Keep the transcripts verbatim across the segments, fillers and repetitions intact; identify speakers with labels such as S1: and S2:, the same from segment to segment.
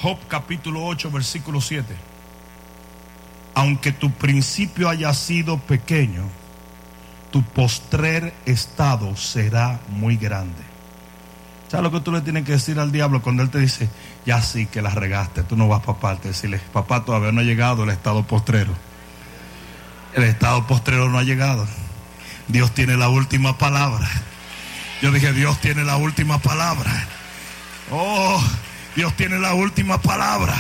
S1: Job capítulo ocho, versículo siete. Aunque tu principio haya sido pequeño, tu postrer estado será muy grande. ¿Sabes lo que tú le tienes que decir al diablo cuando él te dice, ya sí que la regaste, tú no vas para parte? Decirle, papá, todavía no ha llegado el estado postrero. El estado postrero no ha llegado. Dios tiene la última palabra. Yo dije, Dios tiene la última palabra. Oh, Dios tiene la última palabra.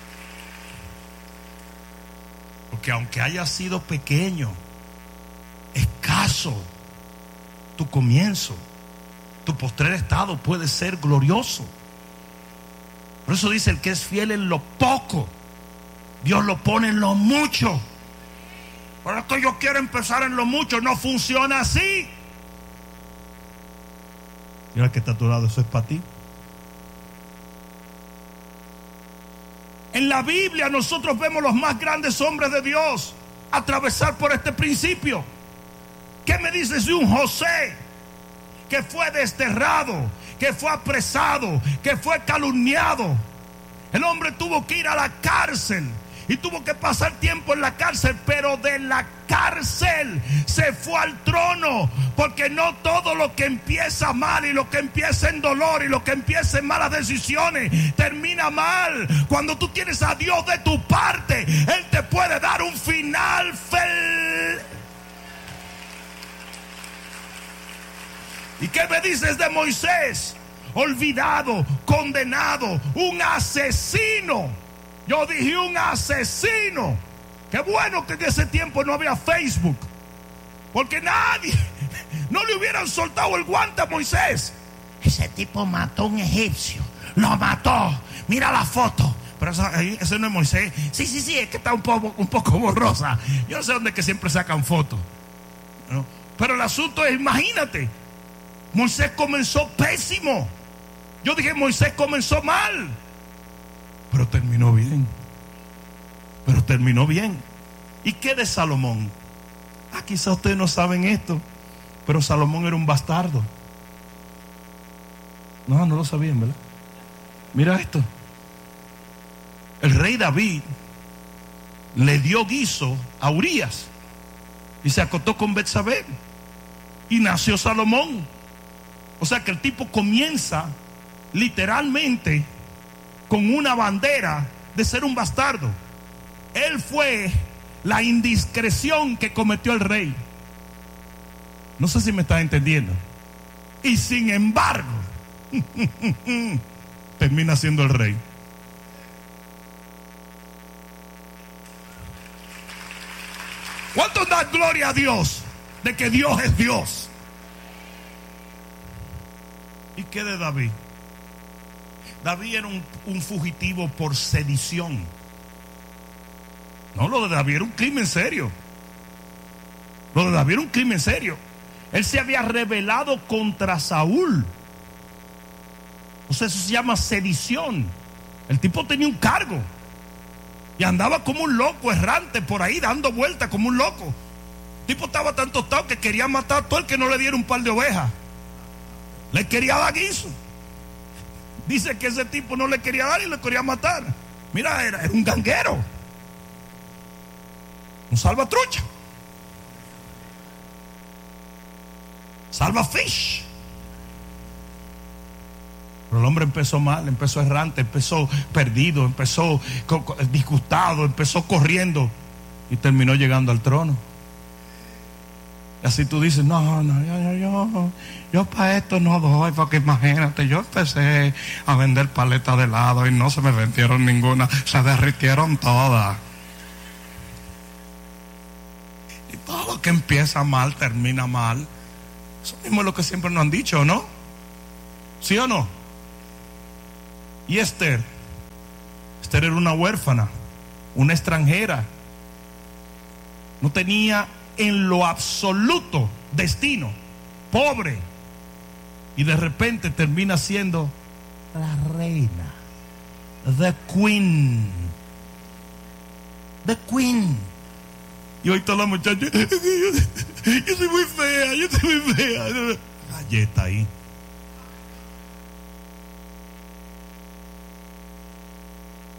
S1: Porque aunque haya sido pequeño, escaso, tu comienzo, tu postrer estado puede ser glorioso. Por eso dice, el que es fiel en lo poco, Dios lo pone en lo mucho. Por eso yo quiero empezar en lo mucho. No funciona así. Mira que está a tu lado, eso es para ti. En la Biblia nosotros vemos los más grandes hombres de Dios atravesar por este principio. ¿Qué me dices de un José que fue desterrado, que fue apresado, que fue calumniado? El hombre tuvo que ir a la cárcel y tuvo que pasar tiempo en la cárcel, pero de la cárcel se fue al trono, porque no todo lo que empieza mal y lo que empieza en dolor y lo que empieza en malas decisiones termina mal. Cuando tú tienes a Dios de tu parte, Él te puede dar un final feliz. ¿Y qué me dices de Moisés? Olvidado, condenado, un asesino. Yo dije un asesino. Qué bueno que en ese tiempo no había Facebook, porque nadie, no le hubieran soltado el guante a Moisés. Ese tipo mató a un egipcio, lo mató, mira la foto. Pero eso, ese no es Moisés. Sí, sí, sí, es que está un poco, un poco borrosa. Yo no sé dónde es que siempre sacan fotos, ¿no? Pero el asunto es, imagínate, Moisés comenzó pésimo. Yo dije, Moisés comenzó mal, pero terminó bien. Pero terminó bien. ¿Y qué de Salomón? Ah, quizá ustedes no saben esto, pero Salomón era un bastardo. No, no lo sabían, ¿verdad? Mira esto. El rey David le dio guiso a Urías y se acostó con Betsabé y nació Salomón. O sea que el tipo comienza literalmente con una bandera de ser un bastardo. Él fue la indiscreción que cometió el rey. No sé si me está entendiendo. Y sin embargo, termina siendo el rey. ¿Cuánto da gloria a Dios de que Dios es Dios? ¿Y qué de David? David era un, un fugitivo por sedición. No, lo de David era un crimen serio. Lo de David era un crimen serio. Él se había rebelado contra Saúl. O sea, eso se llama sedición. El tipo tenía un cargo y andaba como un loco errante por ahí, dando vueltas como un loco. El tipo estaba tan tostado que quería matar a todo el que no le diera un par de ovejas. Le quería dar guiso. Dice que ese tipo no le quería dar y le quería matar. Mira, era, era un ganguero, un salvatrucha, salvafish. Pero el hombre empezó mal, empezó errante, empezó perdido, empezó disgustado, empezó corriendo y terminó llegando al trono. Y así tú dices, no, no, yo, yo, yo, yo para esto no doy, porque imagínate, yo empecé a vender paletas de helado y no se me vendieron ninguna, se derritieron todas. Y todo lo que empieza mal, termina mal. Eso mismo es lo que siempre nos han dicho, ¿no? ¿Sí o no? Y Esther, Esther era una huérfana, una extranjera, no tenía en lo absoluto destino, pobre, y de repente termina siendo la reina, the queen, the queen. Y hoy todas las muchachas, yo soy muy fea, yo soy muy fea. Galleta ahí.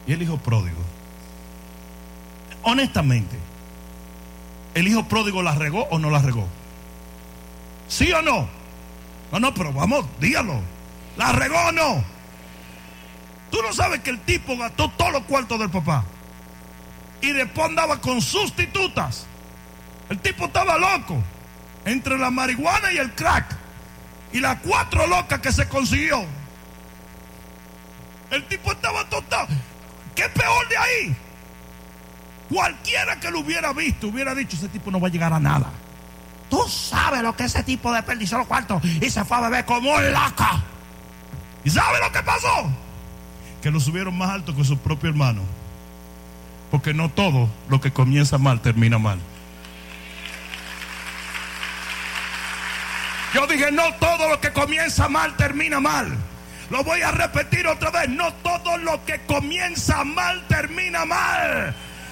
S1: Y el hijo pródigo, honestamente, ¿el hijo pródigo la regó o no la regó? ¿Sí o no? No, no, pero vamos, dígalo. ¿La regó o no? Tú no sabes que el tipo gastó todos los cuartos del papá y después andaba con sustitutas. El tipo estaba loco entre la marihuana y el crack y las cuatro locas que se consiguió. El tipo estaba total. ¿Qué peor de ahí? Cualquiera que lo hubiera visto hubiera dicho: ese tipo no va a llegar a nada. Tú sabes lo que ese tipo desperdició los cuartos y se fue a beber como un loco. ¿Y sabes lo que pasó? Que lo subieron más alto que su propio hermano. Porque no todo lo que comienza mal termina mal. Yo dije: no todo lo que comienza mal termina mal. Lo voy a repetir otra vez: no todo lo que comienza mal termina mal.